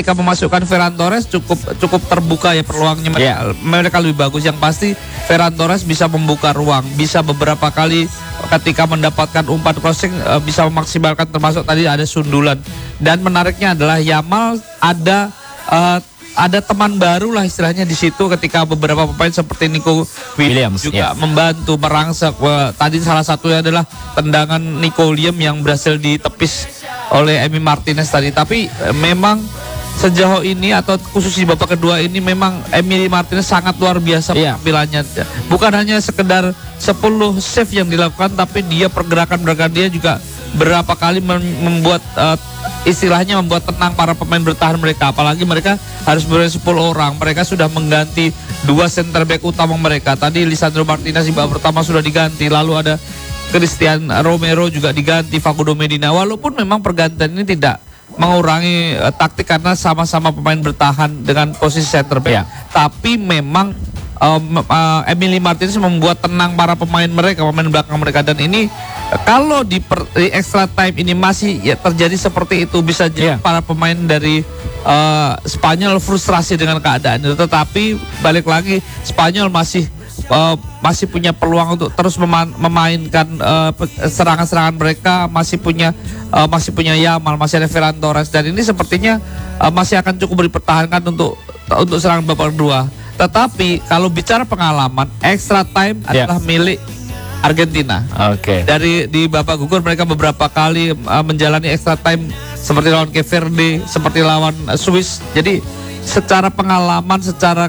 ketika memasukkan Ferran Torres cukup terbuka ya peluangnya. Mereka lebih bagus. Yang pasti Ferran Torres bisa membuka ruang, bisa beberapa kali ketika mendapatkan umpan crossing bisa memaksimalkan, termasuk tadi ada sundulan. Dan menariknya adalah Yamal ada teman baru lah istilahnya di situ ketika beberapa pemain seperti Nico Williams juga membantu merangsek. Tadi salah satunya adalah tendangan Nico Williams yang berhasil ditepis oleh Emi Martinez tadi. Tapi memang sejauh ini atau khusus di babak kedua ini memang Emi Martinez sangat luar biasa penampilannya. Bukan hanya sekedar 10 save yang dilakukan, tapi dia pergerakan dia juga berapa kali membuat istilahnya membuat tenang para pemain bertahan mereka. Apalagi mereka harus bermain 10 orang. Mereka sudah mengganti 2 center back utama mereka. Tadi Lisandro Martinez di babak pertama sudah diganti. Lalu ada Christian Romero juga diganti, Facundo Medina. Walaupun memang pergantian ini tidak mengurangi taktik karena sama-sama pemain bertahan dengan posisi center back. Tapi memang Emi Martinez membuat tenang para pemain belakang mereka. Dan ini kalau di extra time ini masih terjadi seperti itu, bisa jadi para pemain dari Spanyol frustrasi dengan keadaan itu. Tetapi balik lagi, Spanyol masih punya peluang untuk terus memainkan serangan-serangan mereka, masih punya Yamal, masih ada Ferran Torres, dan ini sepertinya masih akan cukup dipertahankan untuk serangan babak kedua. Tetapi kalau bicara pengalaman, extra time adalah milik Argentina. Dari di babak gugur mereka beberapa kali menjalani extra time seperti lawan Cape Verde, seperti lawan Swiss. Jadi secara pengalaman, secara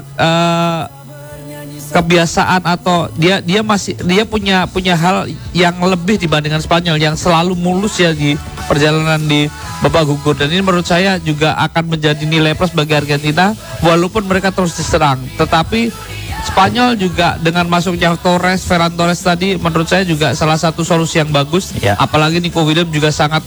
kebiasaan atau dia punya hal yang lebih dibandingkan Spanyol yang selalu mulus ya di perjalanan di babak gugur. Dan ini menurut saya juga akan menjadi nilai plus bagi Argentina walaupun mereka terus diserang. Tetapi Spanyol juga dengan masuknya Ferran Torres tadi menurut saya juga salah satu solusi yang bagus. Apalagi Nico Williams juga sangat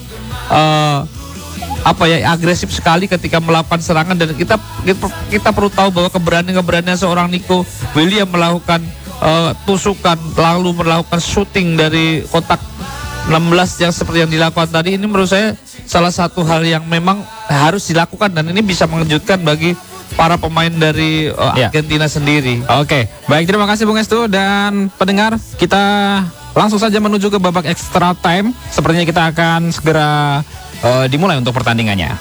agresif sekali ketika melakukan serangan. Dan kita perlu tahu bahwa keberanian seorang Nico Williams melakukan tusukan lalu melakukan shooting dari kotak 16 yang seperti yang dilakukan tadi, ini menurut saya salah satu hal yang memang harus dilakukan, dan ini bisa mengejutkan bagi para pemain dari Argentina sendiri. Baik, terima kasih Bung Estu dan pendengar. Kita langsung saja menuju ke babak extra time. Sepertinya kita akan segera dimulai untuk pertandingannya.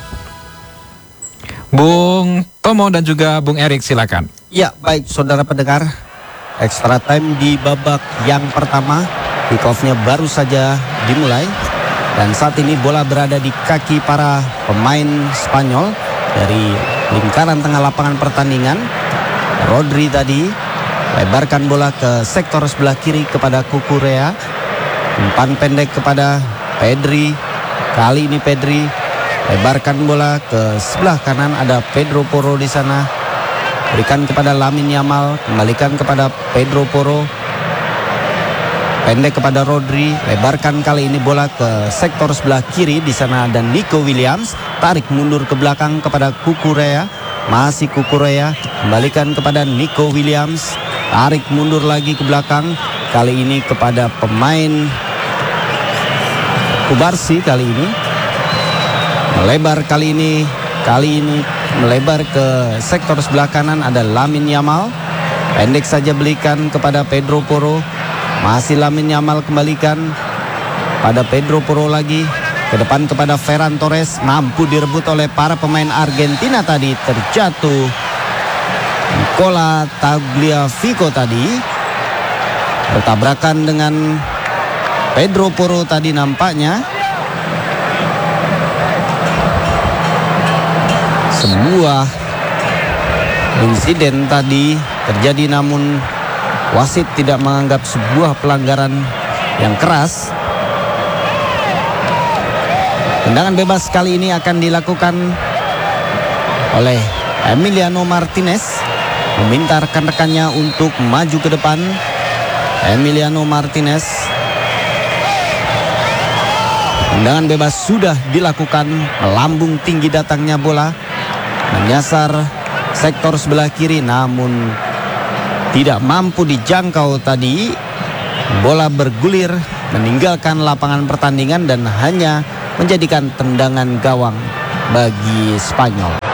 Bung Tomo dan juga Bung Erik, silakan. Ya, baik saudara pendengar. Extra time di babak yang pertama, kick-off-nya baru saja dimulai. Dan saat ini bola berada di kaki para pemain Spanyol dari lingkaran tengah lapangan pertandingan. Rodri tadi lebarkan bola ke sektor sebelah kiri kepada Cucurella. Umpan pendek kepada Pedri. Kali ini Pedri lebarkan bola ke sebelah kanan, ada Pedro Porro di sana. Berikan kepada Lamine Yamal, kembalikan kepada Pedro Porro. Pendek kepada Rodri, lebarkan kali ini bola ke sektor sebelah kiri. Di sana ada Nico Williams, tarik mundur ke belakang kepada Cucurella. Masih Cucurella, kembalikan kepada Nico Williams, tarik mundur lagi ke belakang. Kali ini kepada pemain Kubarsi, kali ini melebar, kali ini melebar ke sektor sebelah kanan, ada Lamine Yamal. Pendek saja belikan kepada Pedro Porro. Masih Lamine Yamal, kembalikan pada Pedro Porro lagi. Ke depan kepada Ferran Torres, mampu direbut oleh para pemain Argentina tadi. Terjatuh Nicola Tagliafico tadi. Bertabrakan dengan Pedro Porro tadi nampaknya. Sebuah insiden tadi terjadi, namun wasit tidak menganggap sebuah pelanggaran yang keras. Tendangan bebas kali ini akan dilakukan oleh Emiliano Martinez, meminta rekan-rekannya untuk maju ke depan. Emiliano Martinez, tendangan bebas sudah dilakukan. Melambung tinggi datangnya bola, menyasar sektor sebelah kiri, namun tidak mampu dijangkau tadi. Bola bergulir meninggalkan lapangan pertandingan dan hanya menjadikan tendangan gawang bagi Spanyol.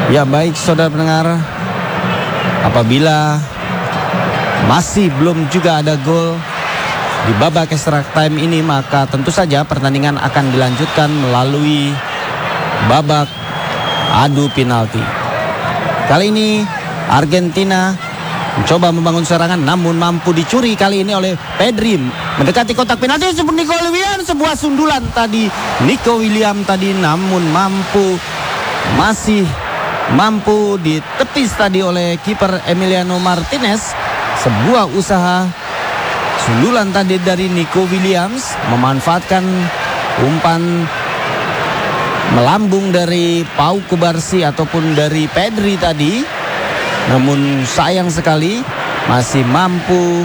Ya baik saudara pendengar, apabila masih belum juga ada gol di babak extra time ini, maka tentu saja pertandingan akan dilanjutkan melalui babak adu penalti. Kali ini Argentina mencoba membangun serangan, namun mampu dicuri kali ini oleh Pedri. Mendekati kotak penalti Nico Williams, sebuah sundulan tadi Nico Williams tadi, namun masih mampu ditepis tadi oleh kiper Emiliano Martinez. Sebuah usaha sundulan tadi dari Nico Williams, memanfaatkan umpan melambung dari Pau Kubarsi ataupun dari Pedri tadi. Namun sayang sekali masih mampu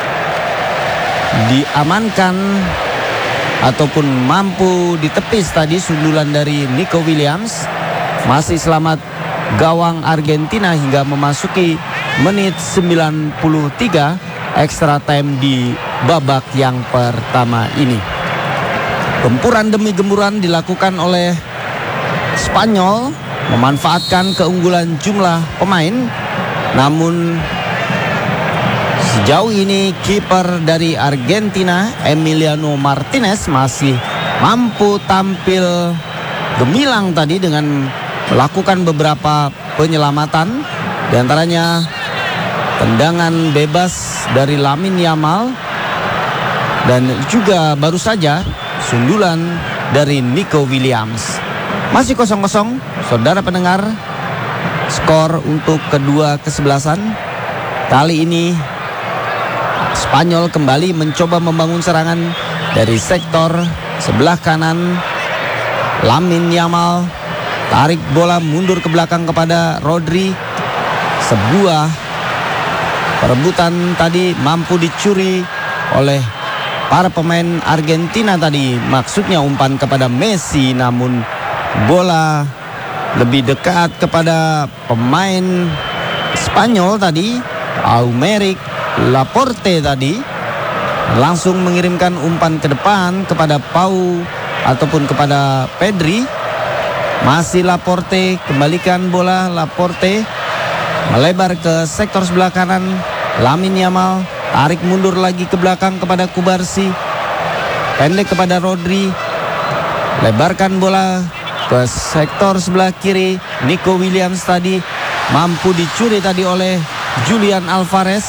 diamankan ataupun mampu ditepis tadi sundulan dari Nico Williams. Masih selamat gawang Argentina hingga memasuki menit 93 extra time di babak yang pertama ini. Gempuran demi gempuran dilakukan oleh Spanyol, memanfaatkan keunggulan jumlah pemain. Namun sejauh ini kiper dari Argentina Emiliano Martinez masih mampu tampil gemilang tadi dengan melakukan beberapa penyelamatan, di antaranya tendangan bebas dari Lamine Yamal dan juga baru saja sundulan dari Nico Williams. Masih 0-0 saudara pendengar, skor untuk kedua kesebelasan. Kali ini Spanyol kembali mencoba membangun serangan dari sektor sebelah kanan. Lamine Yamal tarik bola mundur ke belakang kepada Rodri. Sebuah perebutan tadi mampu dicuri oleh para pemain Argentina tadi, maksudnya umpan kepada Messi, namun bola lebih dekat kepada pemain Spanyol tadi, Aymeric Laporte tadi, langsung mengirimkan umpan ke depan kepada Pau ataupun kepada Pedri. Masih Laporte, kembalikan bola Laporte, melebar ke sektor sebelah kanan. Lamine Yamal tarik mundur lagi ke belakang kepada Kubarsi, pendek kepada Rodri, lebarkan bola ke sektor sebelah kiri. Nico Williams tadi mampu dicuri tadi oleh Julian Alvarez.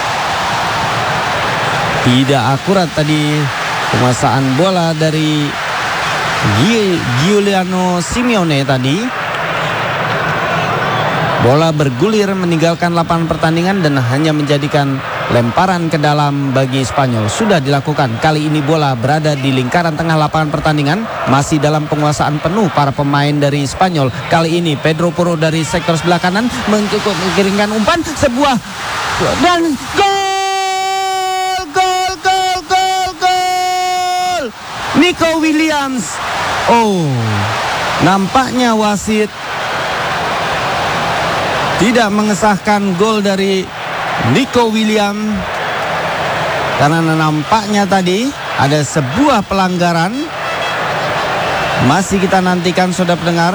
Tidak akurat tadi penguasaan bola dari Giuliano Simeone tadi. Bola bergulir meninggalkan lapangan pertandingan dan hanya menjadikan lemparan ke dalam bagi Spanyol. Sudah dilakukan. Kali ini bola berada di lingkaran tengah lapangan pertandingan, masih dalam penguasaan penuh para pemain dari Spanyol. Kali ini Pedro Porro dari sektor sebelah kanan mengirimkan umpan, sebuah dan gol. Nico Williams. Oh, nampaknya wasit tidak mengesahkan gol dari Nico Williams karena nampaknya tadi ada sebuah pelanggaran. Masih kita nantikan saudara pendengar.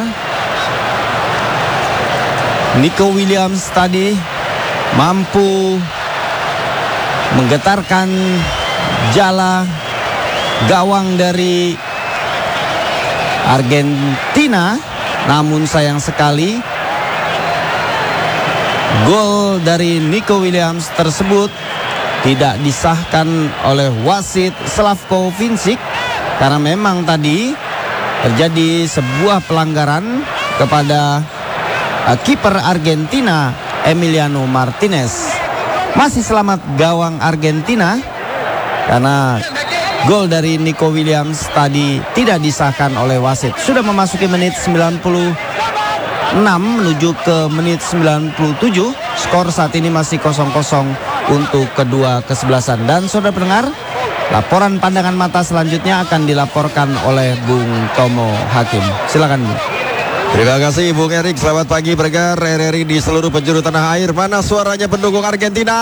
Nico Williams tadi mampu menggetarkan jala gawang dari Argentina, namun sayang sekali gol dari Nico Williams tersebut tidak disahkan oleh wasit Slavko Vincic karena memang tadi terjadi sebuah pelanggaran kepada kiper Argentina Emiliano Martinez. Masih selamat gawang Argentina karena gol dari Nico Williams tadi tidak disahkan oleh wasit. Sudah memasuki menit 96 menuju ke menit 97. Skor saat ini masih 0-0 untuk kedua kesebelasan. Dan saudara pendengar, laporan pandangan mata selanjutnya akan dilaporkan oleh Bung Tomo Hakim. Silakan Bung. Terima kasih Bung Erik. Selamat pagi pendengar RRI di seluruh penjuru tanah air. Mana suaranya pendukung Argentina?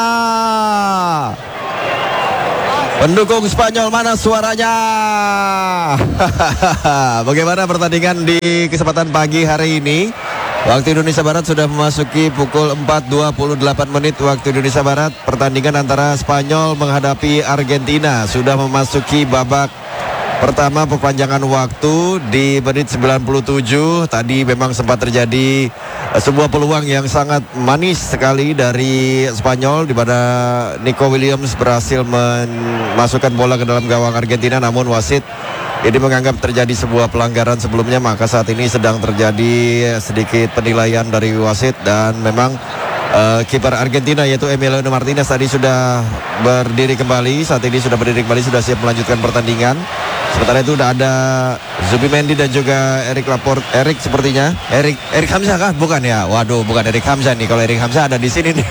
Pendukung Spanyol, mana suaranya? Bagaimana pertandingan di kesempatan pagi hari ini? Waktu Indonesia Barat sudah memasuki pukul 4.28 menit waktu Indonesia Barat. Pertandingan antara Spanyol menghadapi Argentina sudah memasuki babak pertama perpanjangan waktu di menit 97. Tadi memang sempat terjadi sebuah peluang yang sangat manis sekali dari Spanyol, di mana Nico Williams berhasil memasukkan bola ke dalam gawang Argentina, namun wasit ini menganggap terjadi sebuah pelanggaran sebelumnya. Maka saat ini sedang terjadi sedikit penilaian dari wasit, dan memang kiper Argentina yaitu Emiliano Martinez tadi sudah berdiri kembali. Saat ini sudah berdiri kembali, sudah siap melanjutkan pertandingan. Sementara itu udah ada Zubimendi dan juga Eric Laporte. Eric sepertinya. Eric Hamzah kah? Bukan ya? Waduh, bukan Eric Hamzah nih. Kalau Eric Hamzah ada di sini nih.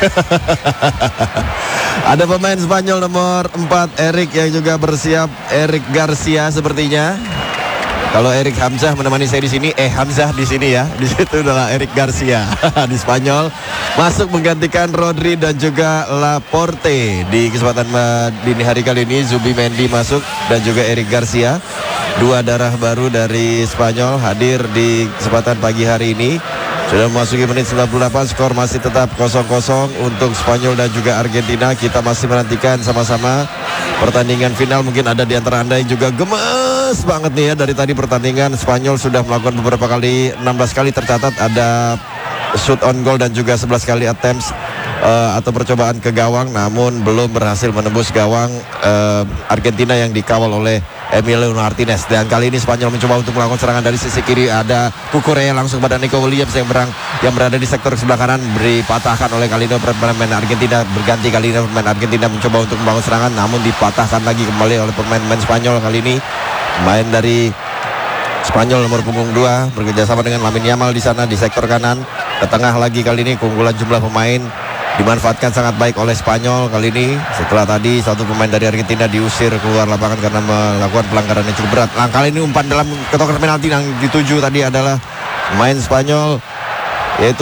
Ada pemain Spanyol nomor 4 Eric yang juga bersiap. Eric Garcia sepertinya. Kalau Eric Hamzah menemani saya di sini, Hamzah di sini ya. Di situ adalah Eric Garcia di Spanyol. Masuk menggantikan Rodri dan juga Laporte. Di kesempatan dini hari kali ini Zubimendi masuk dan juga Eric Garcia. Dua darah baru dari Spanyol hadir di kesempatan pagi hari ini. Sudah memasuki menit 98, skor masih tetap 0-0 untuk Spanyol dan juga Argentina. Kita masih menantikan sama-sama pertandingan final. Mungkin ada di antara Anda yang juga gemes banget nih ya. Dari tadi pertandingan Spanyol sudah melakukan beberapa kali, 16 kali tercatat ada shoot on goal dan juga 11 kali attempts atau percobaan ke gawang, namun belum berhasil menembus gawang Argentina yang dikawal oleh Emiliano Martinez. Dan kali ini Spanyol mencoba untuk melakukan serangan dari sisi kiri. Ada Cucurella langsung pada Nico Williams yang berada di sektor sebelah kanan, dipatahkan oleh kali ini pemain Argentina. Berganti kali ini pemain Argentina mencoba untuk membangun serangan, namun dipatahkan lagi kembali oleh pemain Spanyol. Kali ini pemain dari Spanyol nomor punggung 2 bekerjasama dengan Lamine Yamal di sana di sektor kanan. Ke tengah lagi kali ini keunggulan jumlah pemain dimanfaatkan sangat baik oleh Spanyol kali ini. Setelah tadi satu pemain dari Argentina diusir keluar lapangan karena melakukan pelanggaran yang cukup berat. Kali ini umpan dalam kotak penalti yang dituju tadi adalah pemain Spanyol, yaitu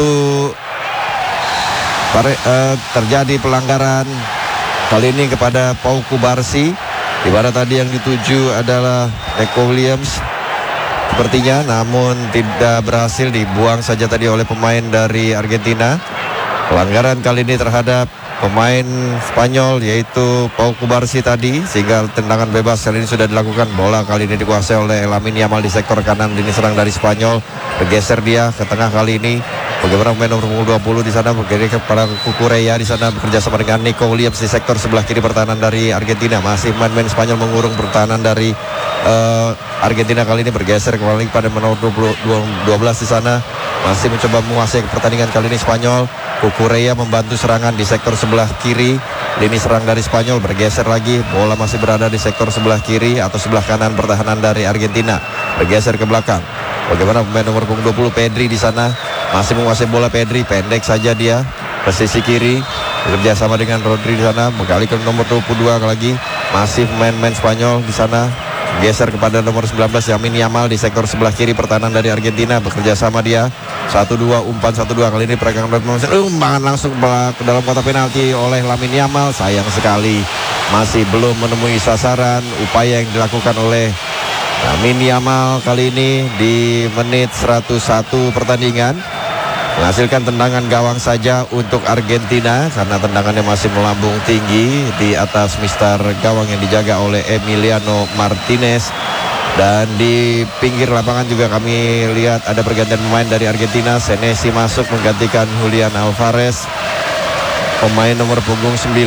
terjadi pelanggaran kali ini kepada Pau Cubarsí, di mana tadi yang dituju adalah Nico Williams sepertinya, namun tidak berhasil, dibuang saja tadi oleh pemain dari Argentina. Pelanggaran kali ini terhadap pemain Spanyol yaitu Pau Cubarsí tadi, sehingga tendangan bebas kali ini sudah dilakukan. Bola kali ini dikuasai oleh Lamine Yamal di sektor kanan. Lini serang dari Spanyol bergeser dia ke tengah kali ini. Bagaimana pemain nomor 20 di sana bergeser kepada Cucurella di sana bekerja sama dengan Nico Williams di sektor sebelah kiri pertahanan dari Argentina. Masih pemain Spanyol mengurung pertahanan dari Argentina kali ini bergeser kembali pada nomor 12 di sana. Masih mencoba menguasai pertandingan kali ini Spanyol. Cucurella membantu serangan di sektor sebelah kiri. Lini serang dari Spanyol bergeser lagi. Bola masih berada di sektor sebelah kiri atau sebelah kanan pertahanan dari Argentina. Bergeser ke belakang. Bagaimana pemain nomor 20 Pedri di sana masih menguasai bola. Pedri pendek saja dia ke sisi kiri. Bekerja sama dengan Rodri di sana. Berkali ke nomor 22 lagi. Masih pemain Spanyol di sana. Geser kepada nomor 19 Lamine Yamal di sektor sebelah kiri pertahanan dari Argentina. Bekerja sama dia 1-2, umpan 1-2. Kali ini peregangan umpan langsung ke dalam kotak penalti oleh Lamine Yamal. Sayang sekali masih belum menemui sasaran upaya yang dilakukan oleh Lamine Yamal kali ini di menit 101 pertandingan. Menghasilkan tendangan gawang saja untuk Argentina karena tendangannya masih melambung tinggi di atas mistar gawang yang dijaga oleh Emiliano Martinez. Dan di pinggir lapangan juga kami lihat ada pergantian pemain dari Argentina. Senesi masuk menggantikan Julian Alvarez, pemain nomor punggung 9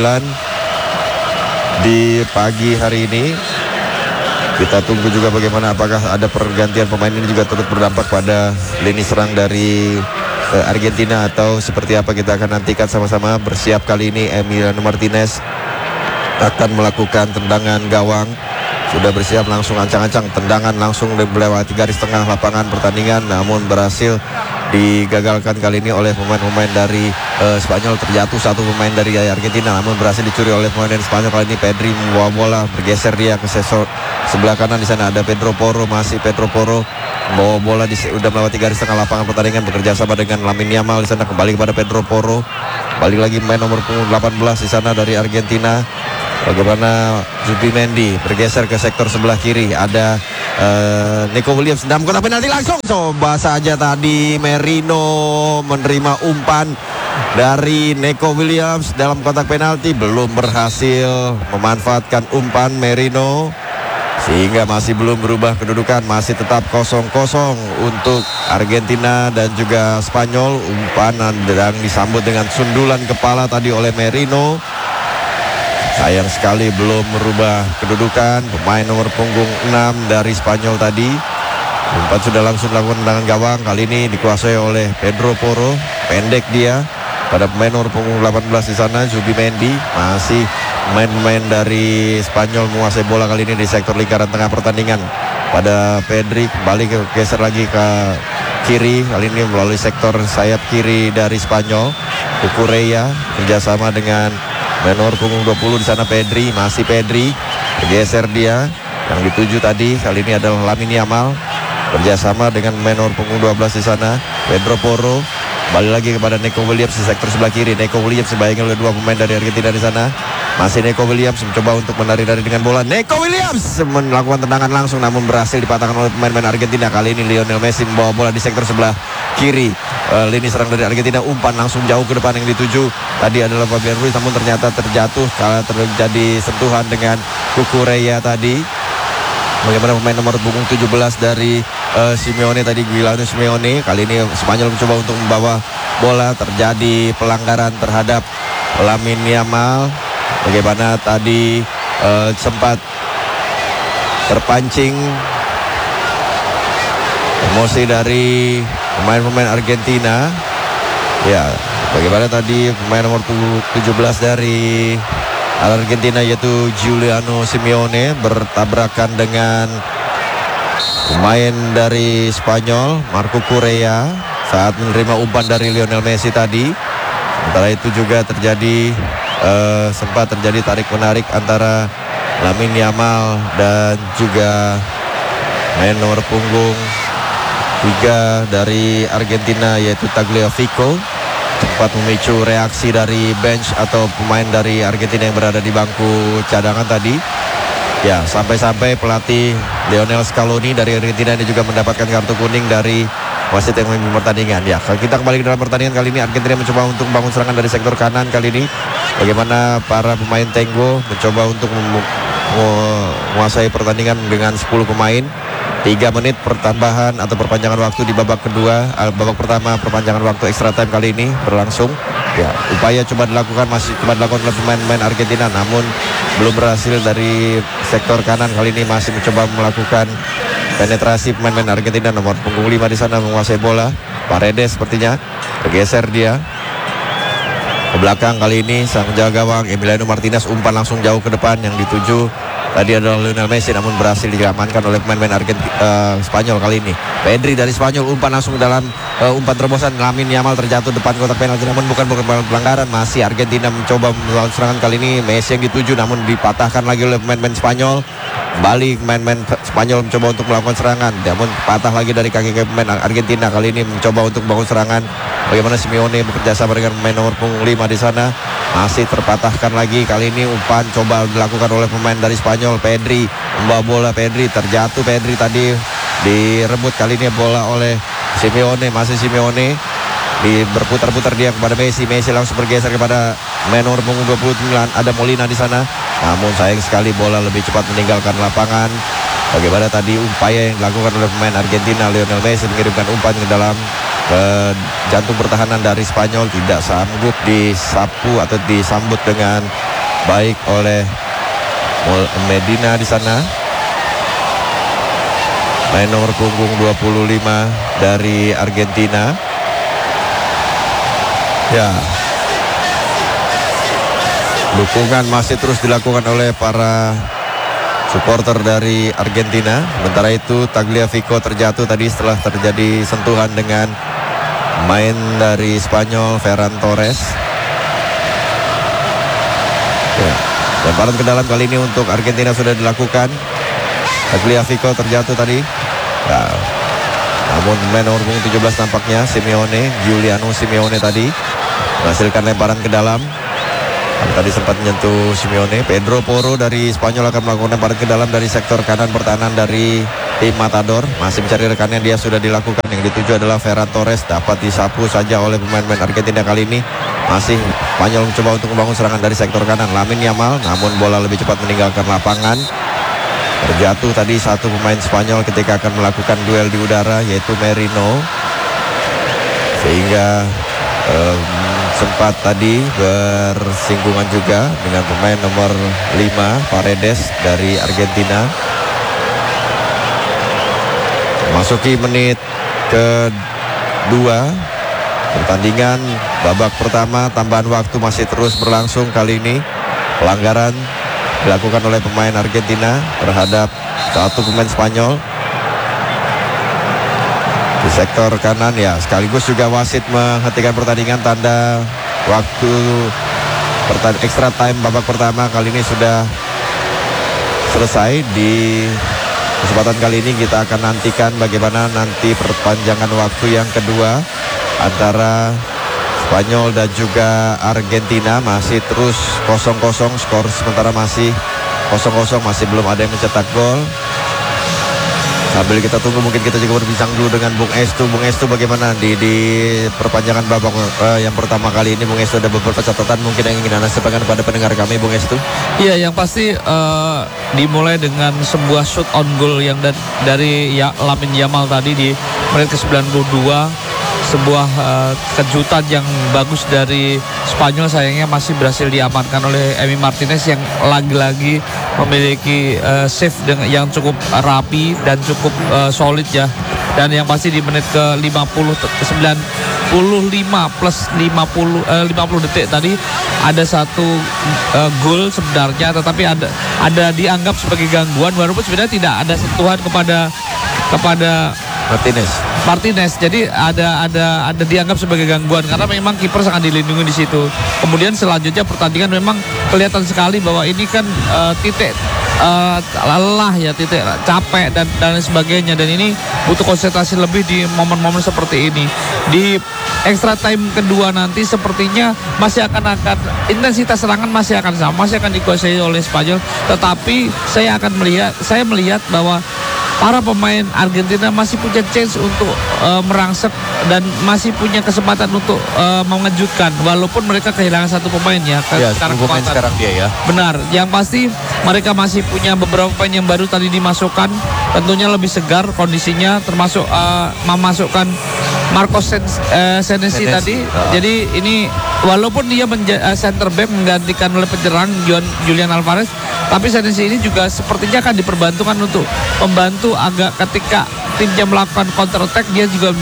di pagi hari ini. Kita tunggu juga bagaimana apakah ada pergantian pemain ini juga turut berdampak pada lini serang dari Argentina atau seperti apa. Kita akan nantikan sama-sama. Bersiap kali ini Emiliano Martinez akan melakukan tendangan gawang. Sudah bersiap langsung ancang-ancang tendangan langsung melewati garis tengah lapangan pertandingan, namun berhasil digagalkan kali ini oleh pemain-pemain dari Spanyol. Terjatuh satu pemain dari Argentina, namun berhasil dicuri oleh pemain dari Spanyol. Kali ini Pedri membawa bola, bergeser dia ke sebelah kanan. Di sana ada Pedro Porro, masih Pedro Porro membawa bola sudah melewati garis tengah lapangan pertandingan, bekerja sama dengan Lamine Yamal di sana. Kembali kepada Pedro Porro, balik lagi pemain nomor 18 di sana dari Argentina. Bagaimana Zubimendi bergeser ke sektor sebelah kiri. Ada Nico Williams dalam kotak penalti langsung coba saja tadi Merino menerima umpan dari Nico Williams dalam kotak penalti, belum berhasil memanfaatkan umpan Merino sehingga masih belum berubah kedudukan, masih tetap 0-0 untuk Argentina dan juga Spanyol. Umpan dan disambut dengan sundulan kepala tadi oleh Merino. Sayang sekali belum merubah kedudukan. Pemain nomor punggung 6 dari Spanyol tadi. Umpan sudah langsung dilakukan tendangan gawang. Kali ini dikuasai oleh Pedro Porro. Pendek dia. Pada pemain nomor punggung 18 di sana, Zubimendi. Masih pemain-pemain dari Spanyol menguasai bola kali ini di sektor lingkaran tengah pertandingan. Pada Pedri kembali geser lagi ke kiri, kali ini melalui sektor sayap kiri dari Spanyol. Cucurella kerjasama dengan menor punggung 20 di sana Pedri, masih Pedri bergeser dia. Yang dituju tadi kali ini adalah Lamine Yamal kerjasama dengan menor punggung 12 di sana Pedro Porro. Kembali lagi kepada Nico Williams di sektor sebelah kiri. Nico Williams dibayangi oleh dua pemain dari Argentina di sana. Masih Nico Williams mencoba untuk menari-nari dengan bola. Nico Williams melakukan tendangan langsung namun berhasil dipatahkan oleh pemain-pemain Argentina. Kali ini Lionel Messi membawa bola di sektor sebelah kiri. Lini serang dari Argentina, umpan langsung jauh ke depan. Yang dituju tadi adalah Fabian Ruiz namun ternyata terjatuh karena terjadi sentuhan dengan Cucurella tadi. Bagaimana pemain nomor punggung 17 dari Simeone tadi, Giuliano Simeone. Kali ini Spanyol mencoba untuk membawa bola, terjadi pelanggaran terhadap Lamine Yamal. Bagaimana tadi sempat terpancing emosi dari pemain-pemain Argentina. Ya, bagaimana tadi pemain nomor 17 dari Argentina yaitu Giuliano Simeone bertabrakan dengan pemain dari Spanyol Marco Correa saat menerima umpan dari Lionel Messi tadi. Sementara itu juga terjadi sempat terjadi tarik-menarik antara Lamine Yamal dan juga main nomor punggung 3 dari Argentina yaitu Tagliafico. Sempat memicu reaksi dari bench atau pemain dari Argentina yang berada di bangku cadangan tadi. Ya, sampai-sampai pelatih Lionel Scaloni dari Argentina ini juga mendapatkan kartu kuning dari wasit yang memimpin pertandingan. Ya, kita kembali ke dalam pertandingan kali ini. Argentina mencoba untuk membangun serangan dari sektor kanan kali ini. Bagaimana para pemain Tango mencoba untuk menguasai pertandingan dengan 10 pemain. 3 menit pertambahan atau perpanjangan waktu di babak kedua. Babak pertama perpanjangan waktu extra time kali ini berlangsung. Ya, upaya coba dilakukan oleh pemain-pemain Argentina namun belum berhasil. Dari sektor kanan kali ini masih mencoba melakukan penetrasi pemain-pemain Argentina. Nomor punggung 5 di sana menguasai bola. Paredes sepertinya bergeser dia ke belakang. Kali ini sang penjaga gawang Emiliano Martinez umpan langsung jauh ke depan. Yang dituju tadi adalah Lionel Messi namun berhasil diamankan oleh pemain-pemain Spanyol kali ini. Pedri dari Spanyol umpan langsung dalam umpan terobosan. Lamine Yamal terjatuh depan kotak penalti namun bukan pelanggaran. Masih Argentina mencoba melakukan serangan kali ini. Messi yang dituju namun dipatahkan lagi oleh pemain-pemain Spanyol. Balik pemain-pemain Spanyol mencoba untuk melakukan serangan namun patah lagi dari kaki pemain Argentina. Kali ini mencoba untuk membangun serangan. Bagaimana Simeone bekerja sama dengan pemain nomor punggung 5 di sana. Masih terpatahkan lagi. Kali ini umpan coba dilakukan oleh pemain dari Spanyol. Pedri membawa bola. Pedri terjatuh. Pedri tadi direbut kali ini bola oleh Simeone. Masih Simeone berputar-putar dia kepada Messi. Messi langsung bergeser kepada pemain nomor punggung 29. Ada Molina di sana. Namun sayang sekali bola lebih cepat meninggalkan lapangan. Bagaimana tadi upaya yang dilakukan oleh pemain Argentina Lionel Messi mengirimkan umpan ke dalam jantung pertahanan dari Spanyol tidak sanggup disapu atau disambut dengan baik oleh Medina di sana. Main nomor punggung 25 dari Argentina. Ya. Dukungan masih terus dilakukan oleh para supporter dari Argentina. Sementara itu Tagliafico terjatuh tadi setelah terjadi sentuhan dengan main dari Spanyol Ferran Torres. Ya, lemparan ke dalam kali ini untuk Argentina sudah dilakukan. Tagliafico terjatuh tadi. Ya, namun main nomor 17 nampaknya Simeone, Giuliano Simeone tadi menghasilkan lemparan ke dalam. Tadi sempat menyentuh Simeone. Pedro Porro dari Spanyol akan melakukan lemparan ke dalam dari sektor kanan pertahanan dari tim Matador masih mencari rekannya, dia sudah dilakukan. Yang dituju adalah Ferran Torres, dapat disapu saja oleh pemain-pemain Argentina kali ini. Masih Spanyol mencoba untuk membangun serangan dari sektor kanan. Lamine Yamal, namun bola lebih cepat meninggalkan lapangan. Terjatuh tadi satu pemain Spanyol ketika akan melakukan duel di udara, yaitu Merino, sehingga sempat tadi bersinggungan juga dengan pemain nomor 5 Paredes dari Argentina. Masuki menit kedua pertandingan babak pertama, tambahan waktu masih terus berlangsung. Kali ini pelanggaran dilakukan oleh pemain Argentina terhadap satu pemain Spanyol di sektor kanan ya. Sekaligus juga wasit menghentikan pertandingan, tanda waktu extra time babak pertama kali ini sudah selesai. Di kesempatan kali ini kita akan nantikan bagaimana nanti perpanjangan waktu yang kedua antara Spanyol dan juga Argentina. Masih terus 0-0, skor sementara masih 0-0, masih belum ada yang mencetak gol. Sambil kita tunggu, mungkin kita juga berbincang dulu dengan Bung Estu. Bung Estu, bagaimana di perpanjangan babak yang pertama kali ini? Bung Estu, ada beberapa catatan mungkin yang ingin Anda sampaikan kepada pendengar kami, Bung Estu? Iya, yang pasti dimulai dengan sebuah shoot on goal yang dari Lamine Yamal tadi di menit ke-92. Sebuah kejutan yang bagus dari Spanyol, sayangnya masih berhasil diamankan oleh Emi Martinez yang lagi-lagi memiliki save yang cukup rapi dan cukup solid ya. Dan yang pasti di menit ke-95 plus 50 detik tadi ada satu gol sebenarnya, tetapi ada dianggap sebagai gangguan, walaupun sebenarnya tidak ada sentuhan kepada Martinez. Jadi ada dianggap sebagai gangguan karena memang kiper sangat dilindungi di situ. Kemudian selanjutnya pertandingan memang kelihatan sekali bahwa ini kan titik lelah ya, titik capek dan sebagainya, dan ini butuh konsentrasi lebih di momen-momen seperti ini. Di extra time kedua nanti sepertinya masih akan intensitas serangan masih akan sama, masih akan dikuasai oleh Spanyol, tetapi saya melihat bahwa para pemain Argentina masih punya chance untuk merangsek dan masih punya kesempatan untuk mengejutkan, walaupun mereka kehilangan satu pemain ya. Sekarang dia ya. Benar, yang pasti mereka masih punya beberapa pemain yang baru tadi dimasukkan, tentunya lebih segar kondisinya, termasuk memasukkan Marcos Senesi tadi. Jadi ini walaupun dia center back menggantikan oleh penyerang Julian Alvarez, tapi Senesi ini juga sepertinya akan diperbantukan untuk membantu agak ketika timnya melakukan counter attack, dia juga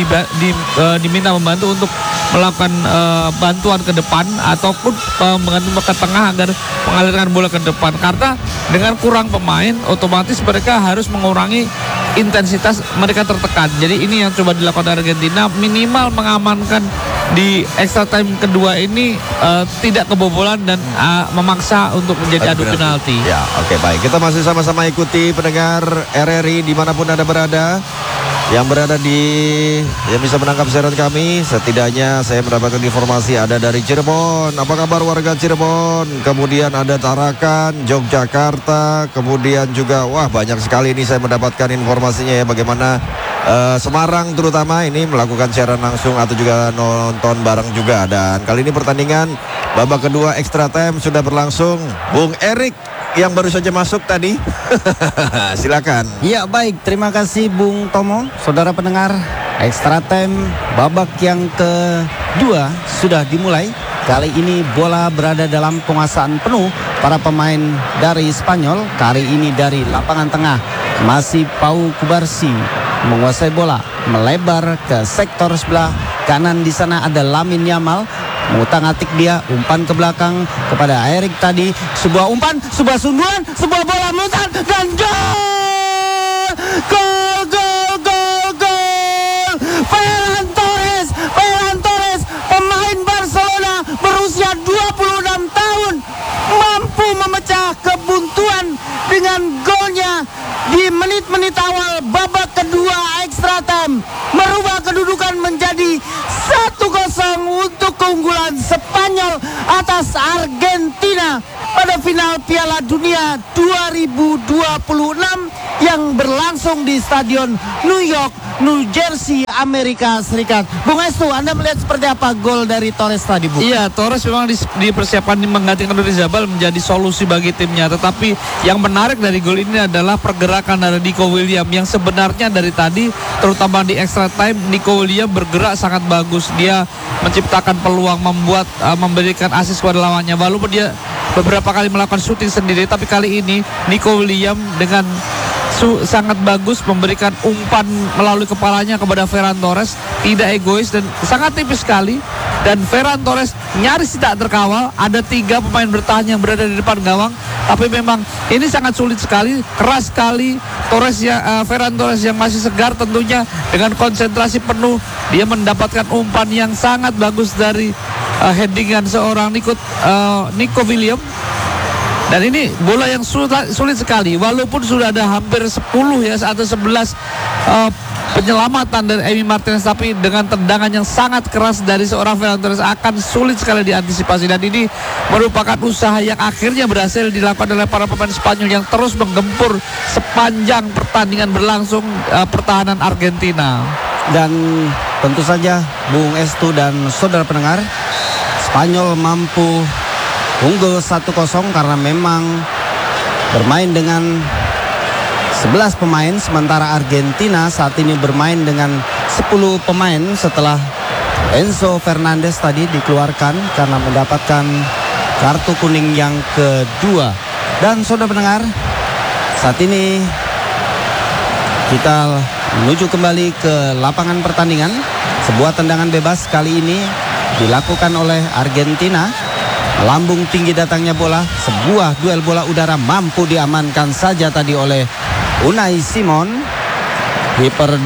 diminta membantu untuk melakukan bantuan ke depan ataupun mengenai ke tengah agar mengalirkan bola ke depan. Karena dengan kurang pemain, otomatis mereka harus mengurangi intensitas, mereka tertekan. Jadi ini yang coba dilakukan Argentina, minimal mengamankan di extra time kedua ini tidak kebobolan dan memaksa untuk menjadi adu penalti. Ya, oke, baik. Kita masih sama-sama ikuti pendengar RRI dimanapun Anda berada, yang berada yang bisa menangkap siaran kami. Setidaknya saya mendapatkan informasi ada dari Cirebon. Apa kabar warga Cirebon? Kemudian ada Tarakan, Yogyakarta, kemudian juga banyak sekali ini saya mendapatkan informasinya ya, bagaimana Semarang terutama ini melakukan siaran langsung atau juga nonton bareng juga. Dan kali ini pertandingan babak kedua extra time sudah berlangsung. Bung Erik yang baru saja masuk tadi. Silakan. Ya, baik, terima kasih Bung Tomo. Saudara pendengar, extra time babak yang kedua sudah dimulai. Kali ini bola berada dalam penguasaan penuh para pemain dari Spanyol. Kali ini dari lapangan tengah masih Pau Kubarsi menguasai bola, melebar ke sektor sebelah kanan. Di sana ada Lamine Yamal, mengutak-atik dia, umpan ke belakang kepada Erik tadi, sebuah umpan, sebuah sundulan, sebuah bola mutar dan gol! Ferran Torres, pemain Barcelona berusia 26 tahun, mampu memecah kebuntuan dengan golnya di menit-menit awal babak kedua extra time, merubah kedudukan menjadi 1-0 untuk keunggulan Spanyol atas Argentina pada final Piala Dunia 2026 yang berlangsung di Stadion New York, New Jersey, Amerika Serikat. Bung Estu, Anda melihat seperti apa gol dari Torres tadi, Bu? Iya, Torres memang dipersiapkan menggantikan Oyarzabal menjadi solusi bagi timnya. Tetapi yang menarik dari gol ini adalah pergerakan dari Nico Williams yang sebenarnya dari tadi, terutama di extra time, Nico Williams bergerak sangat bagus. Dia menciptakan peluang, memberikan assist kepada lawannya. Walaupun dia beberapa kali melakukan shooting sendiri, tapi kali ini Nico Williams dengan sangat bagus memberikan umpan melalui kepalanya kepada Ferran Torres, tidak egois dan sangat tipis sekali. Dan Ferran Torres nyaris tidak terkawal. Ada 3 pemain bertahan yang berada di depan gawang, tapi memang ini sangat sulit sekali, keras sekali. Ferran Torres yang masih segar tentunya dengan konsentrasi penuh, dia mendapatkan umpan yang sangat bagus dari headingan seorang Nico Williams. Dan ini bola yang sulit sekali, walaupun sudah ada hampir 10 atau 11 penyelamatan dari Emi Martinez, tapi dengan tendangan yang sangat keras dari seorang Ferran Torres akan sulit sekali diantisipasi. Dan ini merupakan usaha yang akhirnya berhasil dilakukan oleh para pemain Spanyol yang terus menggempur sepanjang pertandingan berlangsung pertahanan Argentina. Dan tentu saja Bung Estu dan saudara pendengar, Spanyol mampu unggul 1-0 karena memang bermain dengan 11 pemain, sementara Argentina saat ini bermain dengan 10 pemain setelah Enzo Fernandez tadi dikeluarkan karena mendapatkan kartu kuning yang kedua. Dan saudara pendengar, saat ini kita menuju kembali ke lapangan pertandingan. Sebuah tendangan bebas kali ini dilakukan oleh Argentina. Lambung tinggi datangnya bola, sebuah duel bola udara mampu diamankan saja tadi oleh Unai Simon, kiper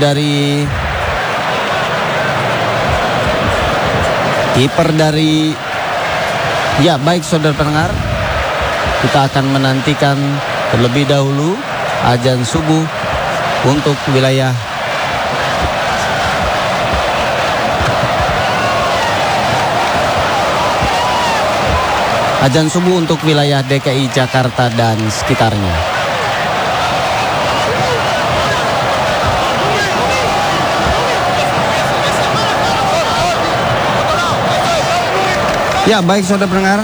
dari ya baik saudara pendengar, kita akan menantikan terlebih dahulu azan subuh untuk wilayah azan subuh untuk wilayah DKI Jakarta dan sekitarnya. Ya baik saudara pendengar,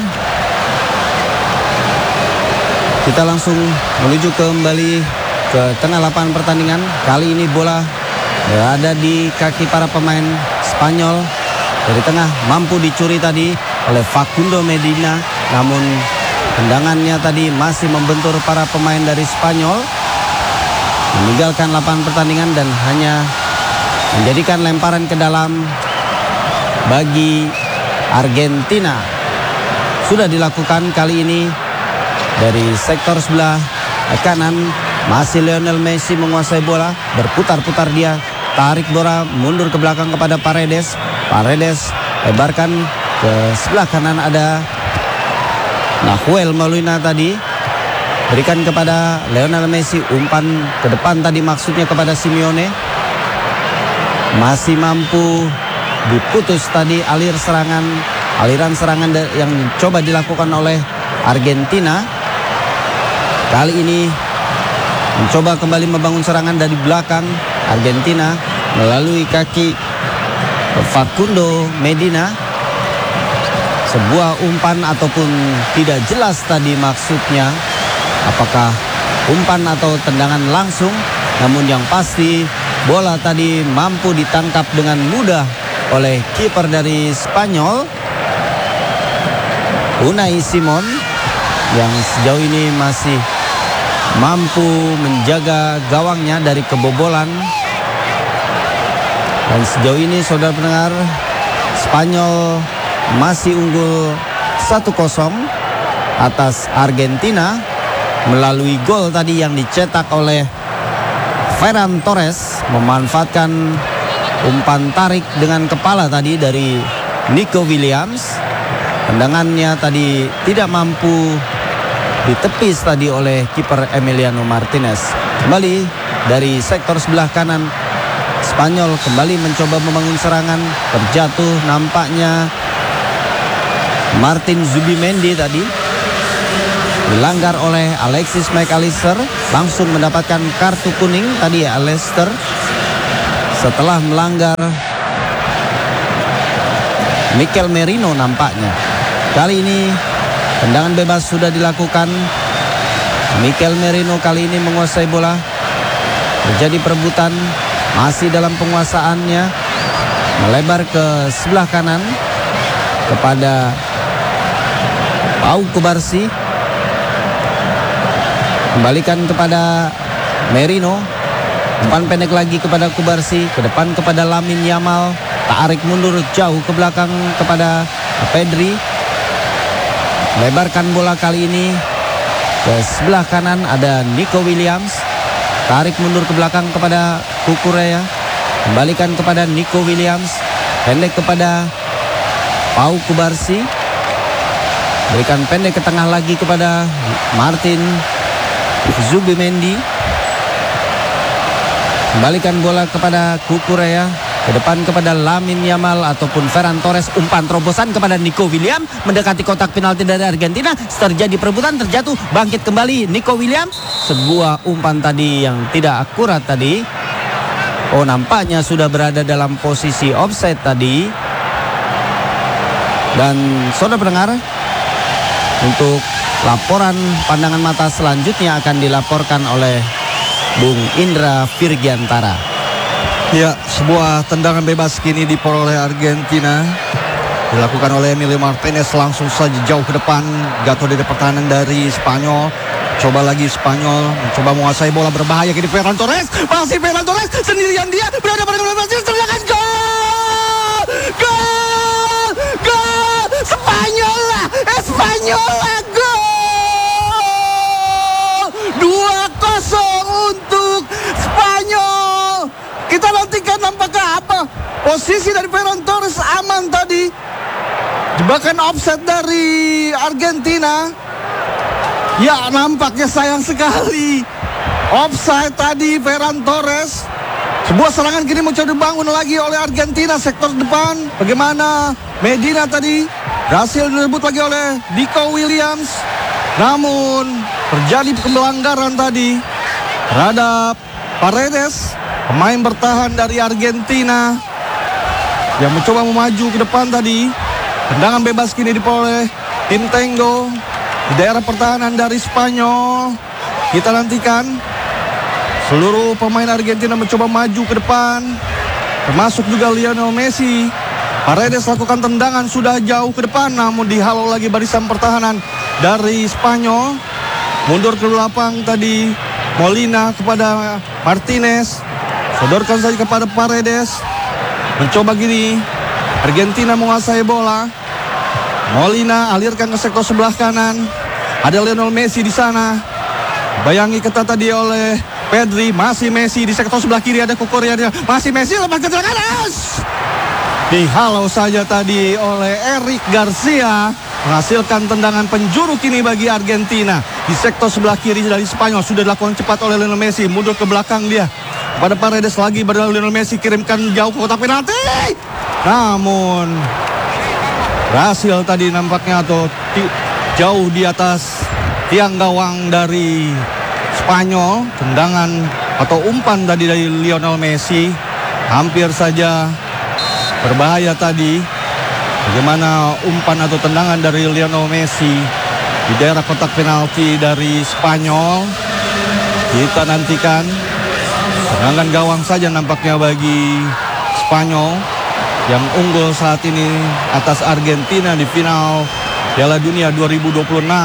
kita langsung menuju kembali ke tengah lapangan pertandingan. Kali ini bola berada di kaki para pemain Spanyol. Dari tengah mampu dicuri tadi oleh Facundo Medina, namun tendangannya tadi masih membentur para pemain dari Spanyol, meninggalkan lapangan pertandingan dan hanya menjadikan lemparan ke dalam bagi Argentina. Sudah dilakukan kali ini dari sektor sebelah kanan. Masih Lionel Messi menguasai bola, berputar-putar dia, tarik bola mundur ke belakang kepada Paredes. Paredes lebarkan ke sebelah kanan, ada Nahuel Molina tadi, berikan kepada Lionel Messi, umpan ke depan tadi maksudnya kepada Simeone. Masih mampu diputus tadi aliran serangan yang coba dilakukan oleh Argentina. Kali ini mencoba kembali membangun serangan dari belakang Argentina melalui kaki Facundo Medina. Sebuah umpan ataupun tidak jelas tadi maksudnya apakah umpan atau tendangan langsung, namun yang pasti bola tadi mampu ditangkap dengan mudah oleh kiper dari Spanyol, Unai Simon, yang sejauh ini masih mampu menjaga gawangnya dari kebobolan. Dan sejauh ini saudara pendengar, Spanyol masih unggul 1-0 atas Argentina melalui gol tadi yang dicetak oleh Ferran Torres, memanfaatkan umpan tarik dengan kepala tadi dari Nico Williams. Tendangannya tadi tidak mampu ditepis tadi oleh kiper Emiliano Martinez. Kembali dari sektor sebelah kanan, Spanyol kembali mencoba membangun serangan, terjatuh nampaknya Martin Zubimendi tadi dilanggar oleh Alexis McAllister, langsung mendapatkan kartu kuning tadi ya Allister setelah melanggar Mikel Merino nampaknya. Kali ini tendangan bebas sudah dilakukan. Mikel Merino kali ini menguasai bola. Terjadi perebutan, masih dalam penguasaannya, melebar ke sebelah kanan kepada Pau Kubarsi. Kembalikan kepada Merino. Umpan pendek lagi kepada Kubarsi. Ke depan kepada Lamine Yamal. Tarik mundur jauh ke belakang kepada Pedri. Lebarkan bola kali ini ke sebelah kanan ada Nico Williams. Tarik mundur ke belakang kepada Kukurea. Kembalikan kepada Nico Williams. Pendek kepada Pau Kubarsi. Berikan pendek ke tengah lagi kepada Martin Zubimendi. Kembalikan bola kepada Kukurea. Ke depan kepada Lamine Yamal ataupun Ferran Torres. Umpan terobosan kepada Nico Williams. Mendekati kotak penalti dari Argentina. Terjadi perebutan, terjatuh, bangkit kembali Nico Williams. Sebuah umpan tadi yang tidak akurat tadi. Oh, nampaknya sudah berada dalam posisi offside tadi. Dan saudara pendengar, untuk laporan pandangan mata selanjutnya akan dilaporkan oleh Bung Indra Virgiantara. Ya, sebuah tendangan bebas kini diperoleh Argentina. Dilakukan oleh Emilio Martinez, langsung saja jauh ke depan. Jatuh dari pertahanan dari Spanyol. Coba lagi Spanyol mencoba menguasai bola, berbahaya kini Ferran Torres. Masih Ferran Torres sendirian, dia berada pada gol Brasil. Tendangan gol! Gol! Gol! Spanyola! Spanyola gol! 2-0 untuk Spanyol. Kita nantikan nampaknya apa. Posisi dari Ferran Torres aman tadi. Jebakan offset dari Argentina. Ya, nampaknya sayang sekali. Offside tadi Ferran Torres. Sebuah serangan kini mencoba dibangun lagi oleh Argentina sektor depan. Bagaimana Medina tadi berhasil direbut lagi oleh Nico Williams. Namun terjadi pelanggaran tadi terhadap Paredes, pemain bertahan dari Argentina yang mencoba memaju ke depan tadi. Tendangan bebas kini diperoleh tim Tengo di daerah pertahanan dari Spanyol. Kita nantikan seluruh pemain Argentina mencoba maju ke depan, termasuk juga Lionel Messi. Paredes lakukan tendangan sudah jauh ke depan, namun dihalau lagi barisan pertahanan dari Spanyol. Mundur ke belakang tadi Molina kepada Martinez. Sodorkan saja kepada Paredes. Mencoba gini Argentina menguasai bola. Molina alirkan ke sektor sebelah kanan. Ada Lionel Messi di sana. Bayangi ketat tadi oleh Pedri. Masih Messi di sektor sebelah kiri, ada Kukurea. Masih Messi, lepas ke tengah kanan. Dihalau saja tadi oleh Eric Garcia. Menghasilkan tendangan penjuru kini bagi Argentina. Di sektor sebelah kiri dari Spanyol sudah dilakukan cepat oleh Lionel Messi. Mundur ke belakang dia. Pada Paredes lagi, pada Lionel Messi kirimkan jauh ke kotak penalti. Namun berhasil tadi nampaknya atau jauh di atas tiang gawang dari Spanyol. Tendangan atau umpan tadi dari Lionel Messi hampir saja berbahaya tadi. Bagaimana umpan atau tendangan dari Lionel Messi di daerah kotak penalti dari Spanyol. Kita nantikan. Tendangan gawang saja nampaknya bagi Spanyol yang unggul saat ini atas Argentina di final Piala Dunia 2026.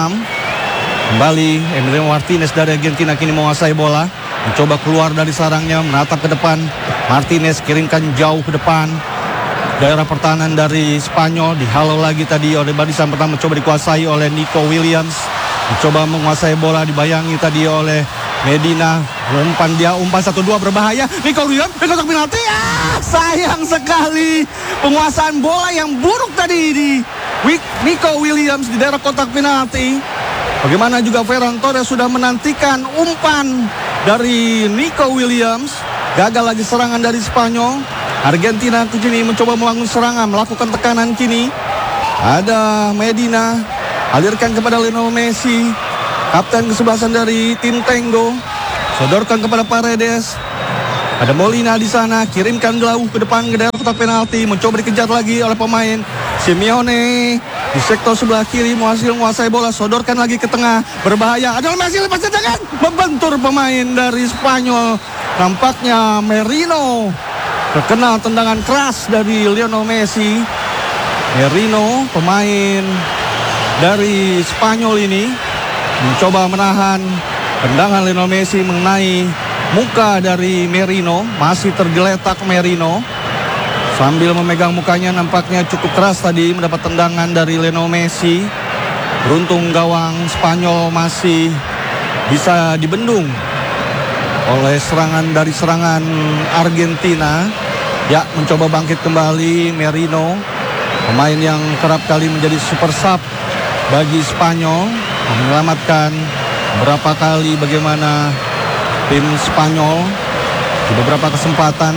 Kembali Emilio Martinez dari Argentina kini menguasai bola. Mencoba keluar dari sarangnya, menatap ke depan. Martinez kirimkan jauh ke depan. Daerah pertahanan dari Spanyol dihalau lagi tadi oleh barisan pertama, mencoba dikuasai oleh Nico Williams. Mencoba menguasai bola, dibayangi tadi oleh Medina. Umpan 1-2 berbahaya. Nico Williams di kotak penalti. Sayang sekali penguasaan bola yang buruk tadi di Nico Williams di daerah kotak penalti. Bagaimana juga Ferran Torres sudah menantikan umpan dari Nico Williams. Gagal lagi serangan dari Spanyol. Argentina kini mencoba melakukan serangan, melakukan tekanan kini. Ada Medina, alirkan kepada Lionel Messi, kapten kesebelasan dari tim Tango, sodorkan kepada Paredes. Ada Molina di sana, kirimkan jauh ke depan ke daerah kotak penalti, mencoba dikejar lagi oleh pemain Simeone di sektor sebelah kiri, menguasai bola, sodorkan lagi ke tengah, berbahaya. Ada Messi, lepas tendangan, membentur pemain dari Spanyol. Nampaknya Merino terkena tendangan keras dari Lionel Messi. Merino, pemain dari Spanyol ini, mencoba menahan tendangan Lionel Messi mengenai muka dari Merino. Masih tergeletak Merino sambil memegang mukanya, nampaknya cukup keras tadi mendapat tendangan dari Lionel Messi. Beruntung gawang Spanyol masih bisa dibendung oleh serangan Argentina. Ya, mencoba bangkit kembali Merino, pemain yang kerap kali menjadi super sub bagi Spanyol, menyelamatkan berapa kali bagaimana tim Spanyol di beberapa kesempatan.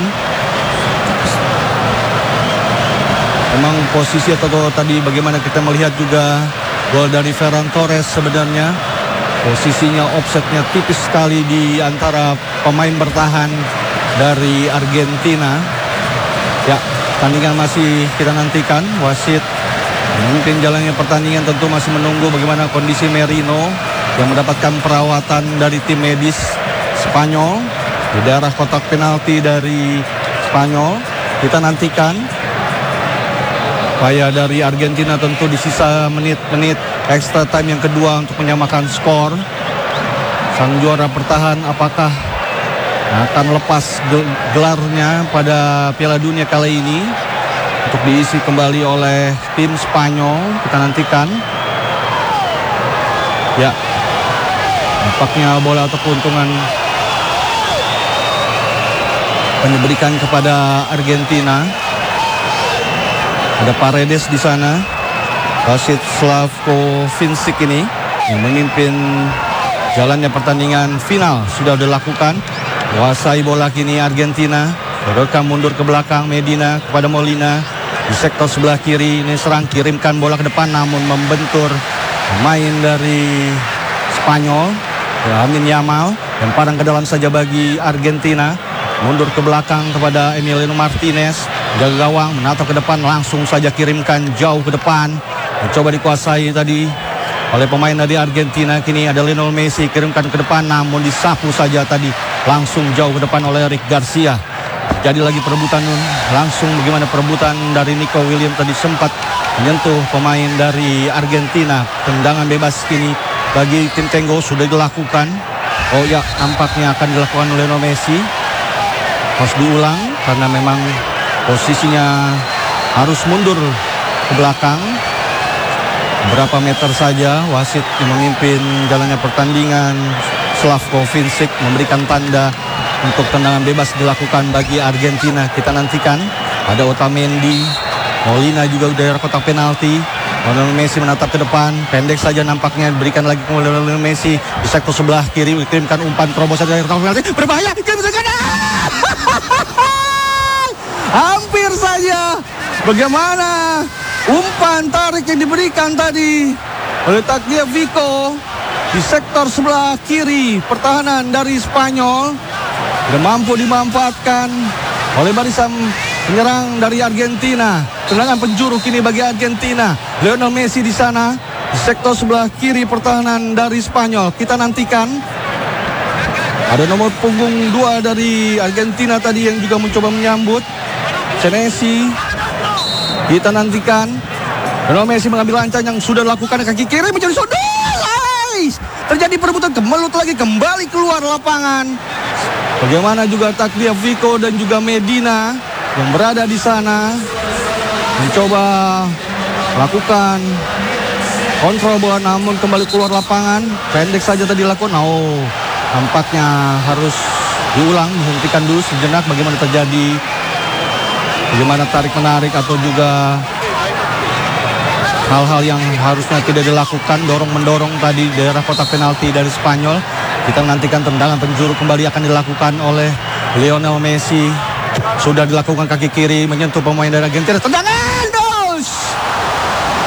Memang posisi atau tadi bagaimana kita melihat juga gol dari Ferran Torres, sebenarnya posisinya offsetnya tipis sekali di antara pemain bertahan dari Argentina. Ya, pertandingan masih kita nantikan. Wasit memimpin jalannya pertandingan, tentu masih menunggu bagaimana kondisi Merino yang mendapatkan perawatan dari tim medis Spanyol di daerah kotak penalti dari Spanyol. Kita nantikan upaya dari Argentina tentu di sisa menit-menit extra time yang kedua untuk menyamakan skor. Sang juara bertahan apakah akan lepas gelarnya pada Piala Dunia kali ini untuk diisi kembali oleh tim Spanyol? Kita nantikan. Ya, nampaknya bola atau keuntungan diberikan kepada Argentina. Ada Paredes di sana, wasit Slavko Vincic ini yang memimpin jalannya pertandingan final sudah dilakukan. Kuasai bola kini Argentina, sodorkan mundur ke belakang Medina kepada Molina di sektor sebelah kiri. Ini serang, kirimkan bola ke depan namun membentur pemain dari Spanyol, Lamine Yamal, dan parang ke dalam saja bagi Argentina. Mundur ke belakang kepada Emiliano Martinez, jaga gawang, menatap ke depan, langsung saja kirimkan jauh ke depan. Mencoba dikuasai tadi oleh pemain dari Argentina. Kini ada Lionel Messi, kirimkan ke depan namun disapu saja tadi langsung jauh ke depan oleh Eric Garcia. Jadi lagi perebutan, langsung bagaimana perebutan dari Nico Williams tadi sempat menyentuh pemain dari Argentina. Tendangan bebas kini bagi tim Tango sudah dilakukan. Oh ya, nampaknya akan dilakukan oleh Lionel Messi. Harus diulang karena memang posisinya harus mundur ke belakang berapa meter saja. Wasit yang memimpin jalannya pertandingan, Slavko Vincic, memberikan tanda untuk tendangan bebas dilakukan bagi Argentina. Kita nantikan. Ada Otamendi, Molina juga daerah kotak penalti. Lionel Messi menatap ke depan, pendek saja nampaknya, diberikan lagi ke Lionel Messi di sektor sebelah kiri, dikirimkan umpan terobosan dari kotak penalti, berbahaya, hampir saja. Bagaimana umpan tarik yang diberikan tadi oleh Tagliafico di sektor sebelah kiri pertahanan dari Spanyol, tidak mampu dimanfaatkan oleh barisan penyerang dari Argentina. Tendangan penjuru kini bagi Argentina. Lionel Messi di sana di sektor sebelah kiri pertahanan dari Spanyol. Kita nantikan. Ada nomor punggung 2 dari Argentina tadi yang juga mencoba menyambut Senesi. Kita nantikan. Lionel Messi mengambil lancar yang sudah dilakukan kaki kiri menjadi sodor. Terjadi perebutan, kemelut lagi, kembali keluar lapangan. Bagaimana juga Tagliafico dan juga Medina yang berada di sana mencoba lakukan kontrol bola namun kembali keluar lapangan. Pendek saja tadi dilakukan. Oh, nampaknya harus diulang, dihentikan dulu sejenak. Bagaimana terjadi, bagaimana tarik-menarik atau juga hal-hal yang harusnya tidak dilakukan, dorong-mendorong tadi daerah kotak penalti dari Spanyol. Kita nantikan tendangan penjuru kembali akan dilakukan oleh Lionel Messi. Sudah dilakukan kaki kiri menyentuh pemain dari Argentina. Tendangan, dos!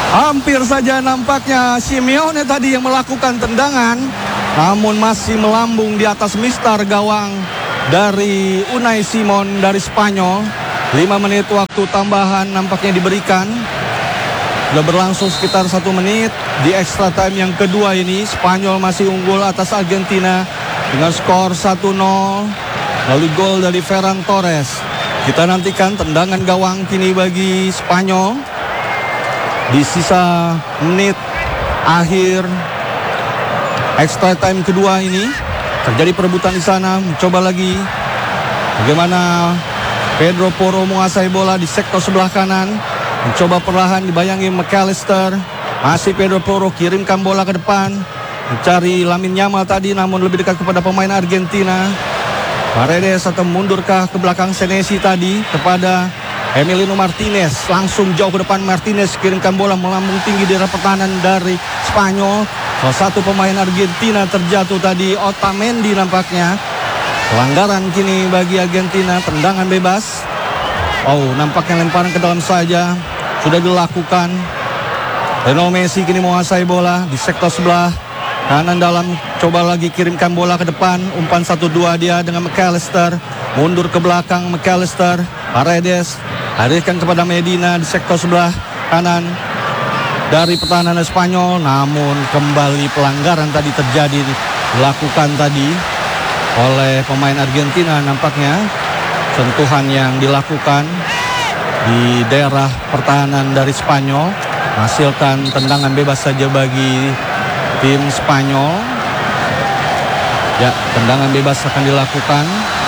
Hampir saja nampaknya Simeone tadi yang melakukan tendangan, namun masih melambung di atas mistar gawang dari Unai Simon dari Spanyol. 5 menit waktu tambahan nampaknya diberikan. Sudah berlangsung sekitar 1 menit di extra time yang kedua ini. Spanyol masih unggul atas Argentina dengan skor 1-0. Lalu gol dari Ferran Torres. Kita nantikan tendangan gawang kini bagi Spanyol. Di sisa menit akhir extra time kedua ini terjadi perebutan di sana. Mencoba lagi bagaimana Pedro Porro menguasai bola di sektor sebelah kanan. Mencoba perlahan dibayangi McAllister. Masih Pedro Porro kirimkan bola ke depan, mencari Lamine Yamal tadi, namun lebih dekat kepada pemain Argentina. Paredes atau mundurkah ke belakang Senesi tadi kepada Emiliano Martinez, langsung jauh ke depan. Martinez kirimkan bola melambung tinggi di daerah pertahanan dari Spanyol. Salah satu pemain Argentina terjatuh tadi, Otamendi nampaknya. Pelanggaran kini bagi Argentina, tendangan bebas. Oh, nampaknya lemparan ke dalam saja sudah dilakukan. Lionel Messi kini menguasai bola di sektor sebelah kanan dalam, coba lagi kirimkan bola ke depan. Umpan 1-2 dia dengan McAllister, mundur ke belakang McAllister. Paredes alihkan kepada Medina di sektor sebelah kanan dari pertahanan Spanyol, namun kembali pelanggaran tadi terjadi, dilakukan tadi oleh pemain Argentina. Nampaknya sentuhan yang dilakukan di daerah pertahanan dari Spanyol menghasilkan tendangan bebas saja bagi tim Spanyol. Ya, tendangan bebas akan dilakukan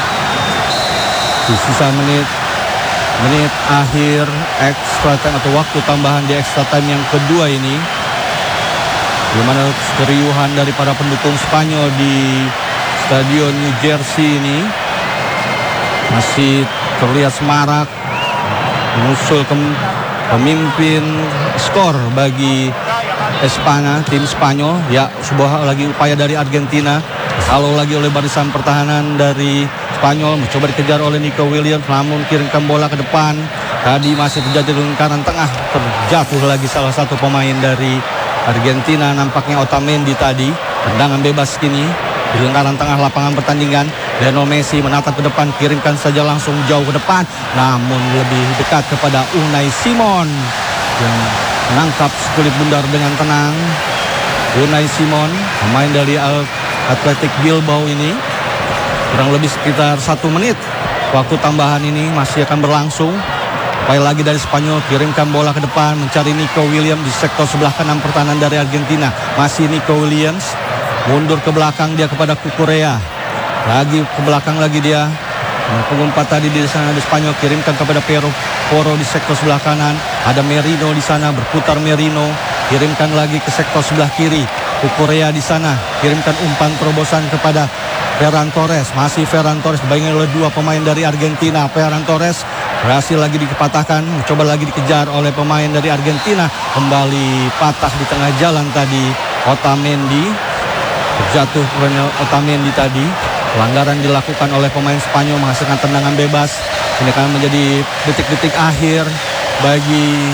di sisa menit akhir extra time atau waktu tambahan di extra time yang kedua ini. Bagaimana keriuhan dari para pendukung Spanyol di Stadion New Jersey ini masih terlihat semarak menyusul pemimpin skor bagi tim Spanyol. Ya, sebuah lagi upaya dari Argentina, kalau lagi oleh barisan pertahanan dari Spanyol, mencoba dikejar oleh Nico Williams, namun kirimkan bola ke depan. Tadi masih terjadi lingkaran tengah, terjatuh lagi salah satu pemain dari Argentina, nampaknya Otamendi tadi. Tendangan bebas kini di lingkaran tengah lapangan pertandingan. Lionel Messi menatap ke depan, kirimkan saja langsung jauh ke depan, namun lebih dekat kepada Unai Simon yang menangkap sekulit bundar dengan tenang. Unai Simon, pemain dari Athletic Bilbao ini. Kurang lebih sekitar 1 menit waktu tambahan ini masih akan berlangsung. Upaya lagi dari Spanyol, kirimkan bola ke depan, mencari Nico Williams di sektor sebelah kanan pertahanan dari Argentina. Masih Nico Williams, mundur ke belakang dia kepada Cucurella. Lagi ke belakang lagi dia. Pengumpat tadi di sana di Spanyol, kirimkan kepada Porro di sektor sebelah kanan. Ada Merino di sana, berputar Merino, kirimkan lagi ke sektor sebelah kiri. Cucurella di sana, kirimkan umpan terobosan kepada Ferran Torres. Masih Ferran Torres dibayangi oleh 2 pemain dari Argentina. Ferran Torres berhasil lagi dipatahkan, coba lagi dikejar oleh pemain dari Argentina. Kembali patah di tengah jalan tadi Otamendi. Terjatuh Otamendi tadi. Pelanggaran dilakukan oleh pemain Spanyol menghasilkan tendangan bebas. Ini akan menjadi detik-detik akhir bagi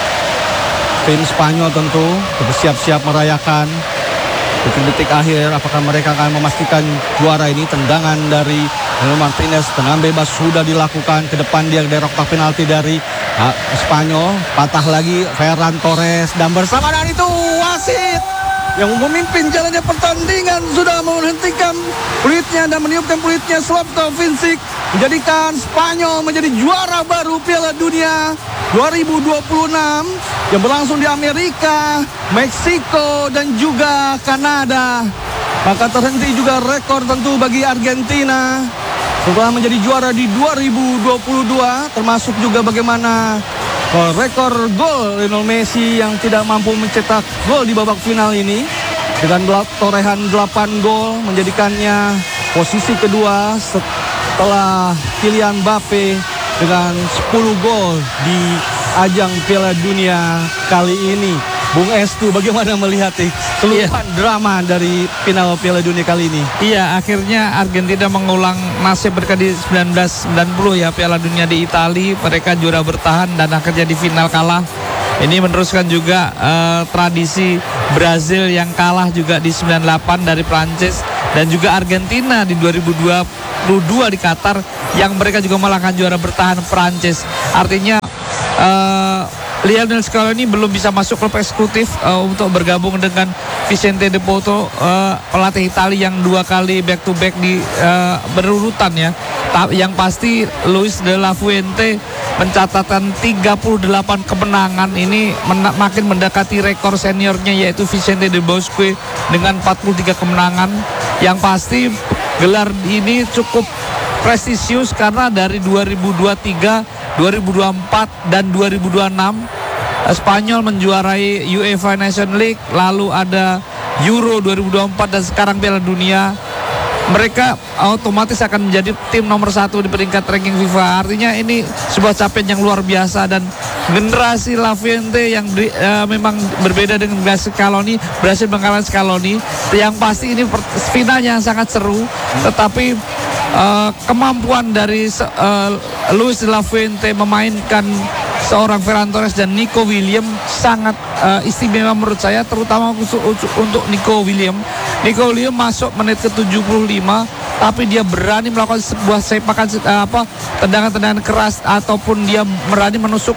tim Spanyol tentu bersiap-siap merayakan detik-detik akhir. Apakah mereka akan memastikan juara ini? Tendangan dari Martinez, tendangan bebas sudah dilakukan ke depan dia dari kotak penalti dari Spanyol. Patah lagi Ferran Torres, dan bersama dengan itu wasit yang memimpin jalannya pertandingan sudah menghentikan peluitnya dan meniupkan peluitnya. Slavko Vincic menjadikan Spanyol menjadi juara baru Piala Dunia 2026 yang berlangsung di Amerika, Meksiko dan juga Kanada. Maka terhenti juga rekor tentu bagi Argentina setelah menjadi juara di 2022, termasuk juga bagaimana rekor gol Lionel Messi yang tidak mampu mencetak gol di babak final ini dengan torehan 8 gol, menjadikannya posisi kedua setelah Kylian Mbappe dengan 10 gol di ajang Piala Dunia kali ini. Bung Estu, bagaimana melihat keseluruhan drama dari final Piala Dunia kali ini? Iya, akhirnya Argentina mengulang nasib mereka di 1990 ya, Piala Dunia di Italia. Mereka juara bertahan dan akhirnya di final kalah Ini meneruskan juga tradisi Brazil yang kalah juga di 98 dari Prancis, dan juga Argentina di 2022 di Qatar yang mereka juga mengalahkan juara bertahan Prancis. Artinya Lionel Scaloni belum bisa masuk klub eksekutif untuk bergabung dengan Vicente De Poto, pelatih Italia yang 2 kali back to back di berurutan ya. Yang pasti Luis de la Fuente mencatatkan 38 kemenangan, ini makin mendekati rekor seniornya yaitu Vicente de Bosque dengan 43 kemenangan. Yang pasti gelar ini cukup prestisius karena dari 2023, 2024 dan 2026 Spanyol menjuarai UEFA Nation League, lalu ada Euro 2024 dan sekarang Piala Dunia. Mereka otomatis akan menjadi tim nomor 1 di peringkat ranking FIFA. Artinya ini sebuah capaian yang luar biasa, dan generasi La Fuente yang memang berbeda dengan generasi Scaloni, berhasil mengalahkan Scaloni. Yang pasti ini finalnya sangat seru, tetapi kemampuan dari Luis de la Fuente memainkan seorang Ferran Torres dan Nico Williams sangat istimewa menurut saya, terutama untuk Nico Williams. Nico Williams masuk menit ke-75, tapi dia berani melakukan sebuah sepakan tendangan-tendangan keras, ataupun dia berani menusuk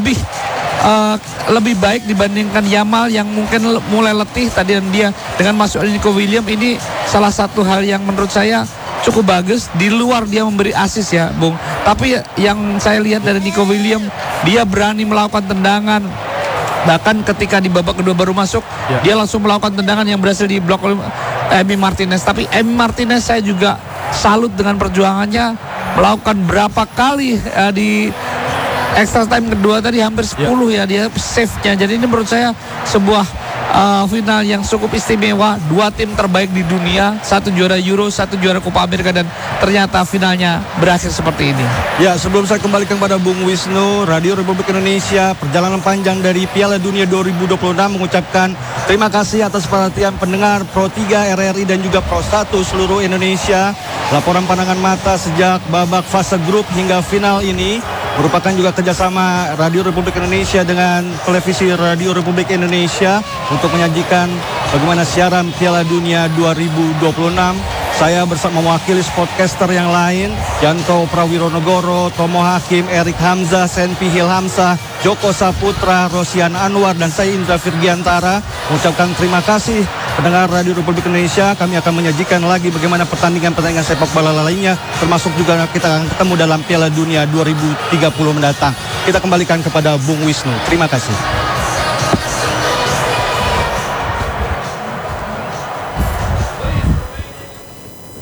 lebih baik dibandingkan Yamal yang mungkin mulai letih tadi. Dan dia dengan masuk Nico Williams ini salah satu hal yang menurut saya cukup bagus, di luar dia memberi assist ya Bung. Tapi yang saya lihat dari Nico Williams, dia berani melakukan tendangan. Bahkan ketika di babak kedua baru masuk, dia langsung melakukan tendangan yang berhasil diblok oleh Emi Martinez. Tapi Emi Martinez saya juga salut dengan perjuangannya, melakukan berapa kali di extra time kedua tadi hampir 10 ya dia save-nya. Jadi ini menurut saya sebuah final yang cukup istimewa. 2 tim terbaik di dunia, 1 juara Euro, 1 juara Copa America, dan ternyata finalnya berakhir seperti ini. Ya, sebelum saya kembalikan pada Bung Wisnu, Radio Republik Indonesia perjalanan panjang dari Piala Dunia 2026 mengucapkan terima kasih atas perhatian pendengar Pro 3 RRI dan juga Pro 1 seluruh Indonesia. Laporan pandangan mata sejak babak fase grup hingga final ini merupakan juga kerjasama Radio Republik Indonesia dengan Televisi Radio Republik Indonesia untuk menyajikan bagaimana siaran Piala Dunia 2026. Saya bersama mewakili sportcaster yang lain, Yanto Prawironegoro, Tomo Hakim, Erik Hamzah, Senpi Hilhamsah, Joko Saputra, Rosian Anwar, dan saya Indra Virgiantara mengucapkan terima kasih pendengar Radio Republik Indonesia. Kami akan menyajikan lagi bagaimana pertandingan-pertandingan sepak bola lainnya, termasuk juga kita akan ketemu dalam Piala Dunia 2030 mendatang. Kita kembalikan kepada Bung Wisnu. Terima kasih.